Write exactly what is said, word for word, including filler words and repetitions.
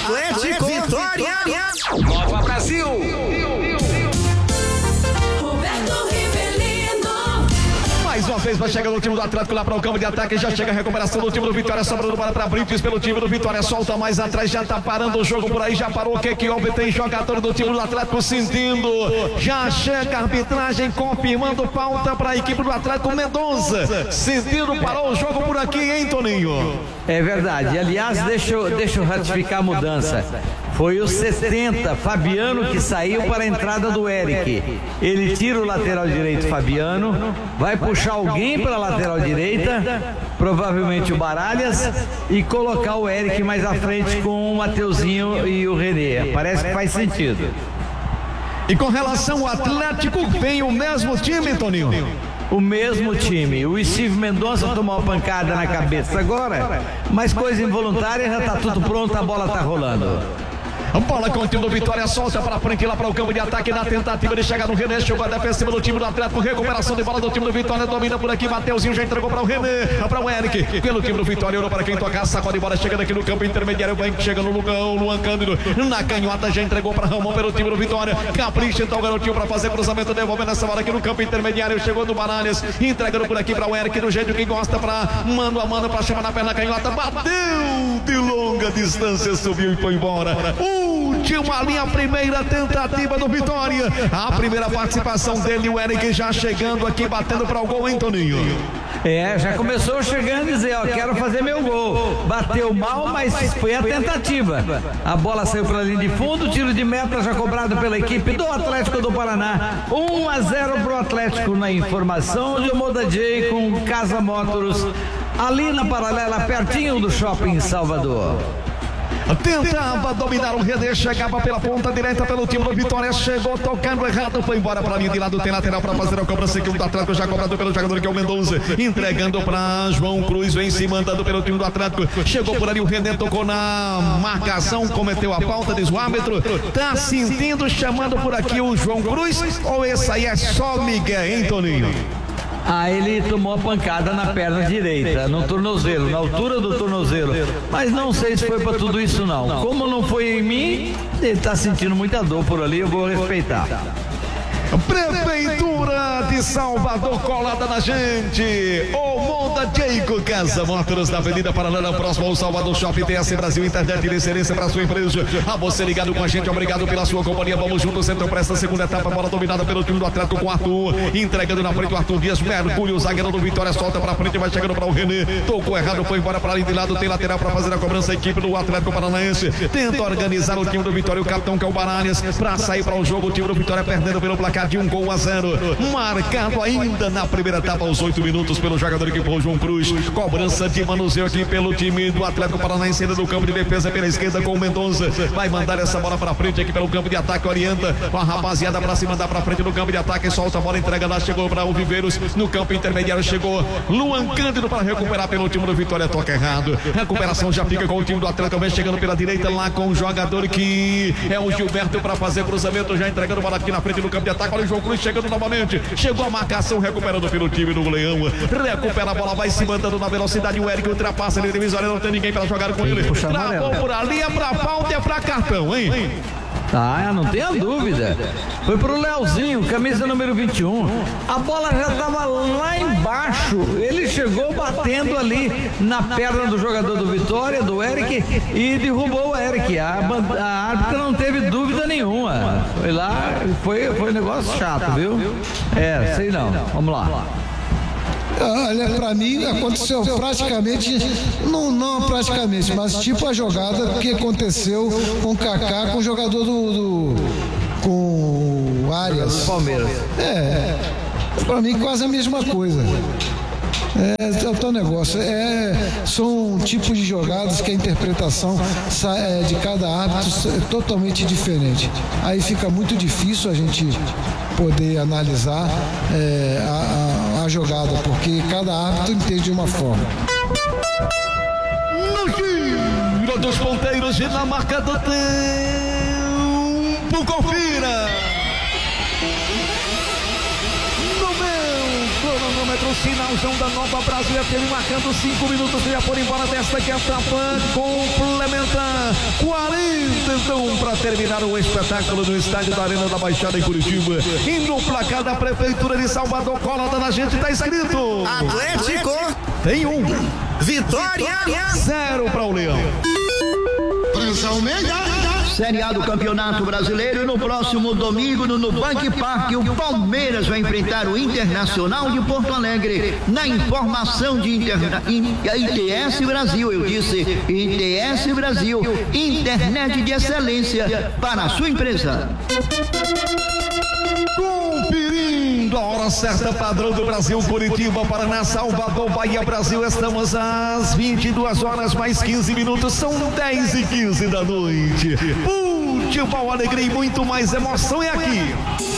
Atlético Vitória. Nova Brasil. Mais uma vez vai chegar o time do Atlético lá para o campo de ataque. Já chega a recuperação do time do Vitória. Sobrando bola para Brites pelo time do Vitória. Solta mais atrás. Já tá parando o jogo por aí. Já parou. O que que houve? Tem jogador do time do Atlético sentindo. Já chega a arbitragem confirmando falta para a equipe do Atlético. Mendonça sentindo. Parou o jogo por aqui, hein, Toninho? É verdade. Aliás, deixa eu, deixa eu ratificar a mudança. Foi o setenta, Fabiano, que saiu para a entrada do Eric. Ele tira o lateral direito, Fabiano, vai puxar alguém para a lateral direita, provavelmente o Baralhas, e colocar o Eric mais à frente com o Mateuzinho e o René. Parece que faz sentido. E com relação ao Atlético, vem o mesmo time, Toninho? O mesmo time. O Steve Mendonça tomou uma pancada na cabeça agora, mas coisa involuntária, já está tudo pronto, a bola está rolando. A bola com o time do Vitória, solta para frente lá para o campo de ataque na tentativa de chegar no René. Chegou a defensiva do time do Atlético. Recuperação de bola do time do Vitória. Domina por aqui. Mateuzinho já entregou para o René. Para o Eric. Pelo time do Vitória. Olhou para quem tocar. Sacode bola. Chegando aqui no campo intermediário. Vai chegando no lugar. O Luan Cândido. Na canhota já entregou para Ramon pelo time do Vitória. Capricha então o garotinho para fazer cruzamento. Devolvendo essa bola aqui no campo intermediário. Chegou no Baralhas. Entregando por aqui para o Eric. Do jeito que gosta. Para mano a mano. Para chamar na perna canhota. Bateu de longa distância. Subiu e foi embora. Última linha, primeira tentativa do Vitória. A primeira participação dele, o Eric já chegando aqui, batendo para o gol, hein, Toninho? É, já começou chegando e dizer, ó, quero fazer meu gol. Bateu mal, mas foi a tentativa. A bola saiu para a linha de fundo, tiro de meta já cobrado pela equipe do Atlético do Paraná. um a zero para o Atlético na informação de Omoda J com Casa Motors, ali na paralela, pertinho do Shopping Salvador. Tentava dominar o René, chegava pela ponta direita pelo time do Vitória, chegou tocando errado, foi embora para a linha de lado, tem lateral para fazer a cobrança aqui do Atlético, já cobrado pelo jogador que é o Mendonça, entregando para João Cruz, vem se mandando pelo time do Atlético, chegou por ali o René, tocou na marcação, cometeu a falta, diz o árbitro, tá sentindo, chamando por aqui o João Cruz, ou esse aí é só Miguel, hein, Toninho? Ah, ele tomou a pancada na perna direita, no tornozelo, na altura do tornozelo. Mas não sei se foi para tudo isso não. Como não foi em mim, ele está sentindo muita dor por ali, eu vou respeitar. Prefeitura de Salvador colada na gente. Omoda Jaico, Casa Motors da Avenida Paralela, próximo ao Salvador Shopping. T S Brasil, internet de excelência para sua empresa. A você ligado com a gente, obrigado pela sua companhia. Vamos juntos então para essa segunda etapa. Bola dominada pelo time do Atlético com o Arthur. Entregando na frente o Arthur Dias. Mergulho, o zagueiro do Vitória, solta para frente, vai chegando para o René. Tocou errado, foi embora para ali de lado. Tem lateral para fazer a cobrança. A equipe do Atlético Paranaense tenta organizar o time do Vitória. O capitão que é o Baralhas para sair para o jogo. O time do Vitória perdendo pelo placar de um gol a zero, marcado ainda na primeira etapa aos oito minutos pelo jogador que foi o João Cruz. Cobrança de manuseio aqui pelo time do Atlético Paranaense do campo de defesa pela esquerda com o Mendonça, vai mandar essa bola para frente aqui pelo campo de ataque, orienta com a rapaziada para se mandar para frente no campo de ataque, solta a bola, entrega lá, chegou para o Viveiros no campo intermediário, chegou Luan Cândido para recuperar pelo time do Vitória, toca errado, recuperação já fica com o time do Atlético, vem chegando pela direita lá com o jogador que é o Gilberto para fazer cruzamento, já entregando bola aqui na frente no campo de ataque, olha o João Cruz chegando novamente, chegou a marcação, recuperando pelo time do Leão, recupera a bola, vai se mandando na velocidade, o Eric ultrapassa ele, divisória, não tem ninguém para jogar com ele, travou por ali, é pra falta, é pra cartão, hein? Ah, não tenha dúvida. Foi pro Leozinho, camisa número vinte e um. A bola já estava lá embaixo. Ele chegou batendo ali na perna do jogador do Vitória, do Eric, e derrubou o Eric. A, a árbitra não teve dúvida nenhuma. Foi lá, foi, foi um negócio chato, viu? É, sei não. Vamos lá. Olha, pra mim aconteceu praticamente, não, não praticamente, mas tipo a jogada que aconteceu com o Kaká, com o jogador do, do com o Arias. Palmeiras. É, pra mim quase a mesma coisa. É, é o teu negócio. É, são tipos de jogadas que a interpretação é, de cada árbitro é totalmente diferente. Aí fica muito difícil a gente poder analisar é, a, a, a jogada, porque cada árbitro entende de uma forma. No giro dos ponteiros e na marca do tempo, confira. Cronômetro, sinalzão da Nova Brasil F M marcando cinco minutos, já por embora desta que é a etapa complementar. quarenta Estão para terminar o espetáculo no estádio da Arena da Baixada em Curitiba. E no placar da Prefeitura de Salvador, colada na gente, tá escrito: Atlético tem um. Vitória Zero para o Leão. Série A do Campeonato Brasileiro. No próximo domingo, no Nubank Park, o Palmeiras vai enfrentar o Internacional de Porto Alegre. Na informação de interna... I T S Brasil, eu disse I T S Brasil, internet de excelência para a sua empresa. Conferindo a hora certa, padrão do Brasil, Curitiba, Paraná, Salvador, Bahia, Brasil. Estamos às vinte e duas horas mais quinze minutos, são dez e quinze da noite. Futebol, alegria e muito mais emoção é aqui.